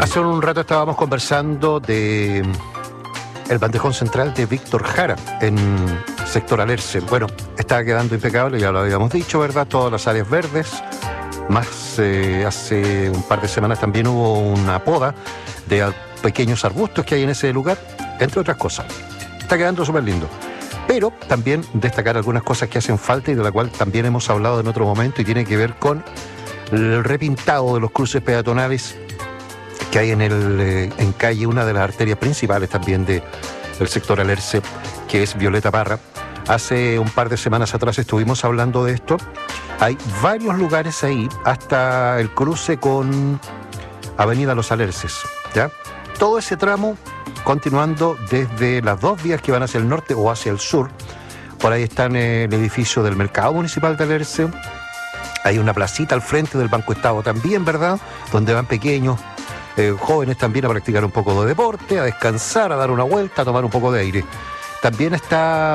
Hace un rato estábamos conversando de el bandejón central de Víctor Jara en sector Alerce. Bueno, está quedando impecable, ya lo habíamos dicho, ¿verdad? Todas las áreas verdes. Más hace un par de semanas también hubo una poda de pequeños arbustos que hay en ese lugar, entre otras cosas. Está quedando súper lindo. Pero también destacar algunas cosas que hacen falta y de la cual también hemos hablado en otro momento, y tiene que ver con el repintado de los cruces peatonales que hay en calle, una de las arterias principales también del sector Alerce, que es Violeta Parra. Hace un par de semanas atrás estuvimos hablando de esto. Hay varios lugares ahí, hasta el cruce con Avenida Los Alerces, ¿ya? Todo ese tramo continuando desde las dos vías que van hacia el norte o hacia el sur. Por ahí está el edificio del Mercado Municipal de Alerce. Hay una placita al frente del Banco Estado también, ¿verdad? Donde van pequeños jóvenes también a practicar un poco de deporte, a descansar, a dar una vuelta, a tomar un poco de aire. También está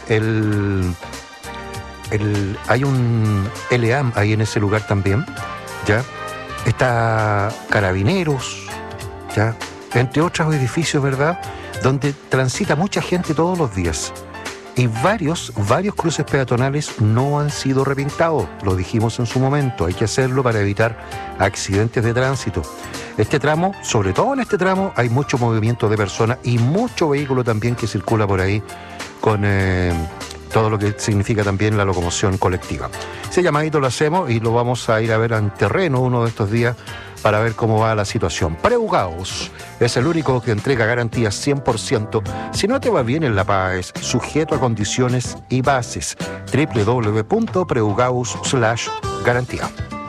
hay un LEAM ahí en ese lugar también, ¿ya? Está Carabineros, ¿ya? Entre otros edificios, ¿verdad? Donde transita mucha gente todos los días. Y varios cruces peatonales no han sido repintados, lo dijimos en su momento, hay que hacerlo para evitar accidentes de tránsito. Este tramo, sobre todo en este tramo, hay mucho movimiento de personas y mucho vehículo también que circula por ahí con todo lo que significa también la locomoción colectiva. Ese llamadito lo hacemos y lo vamos a ir a ver en terreno uno de estos días para ver cómo va la situación. Preugaus es el único que entrega garantías 100%. Si no te va bien en la PAES, sujeto a condiciones y bases. www.preugaus.garantía.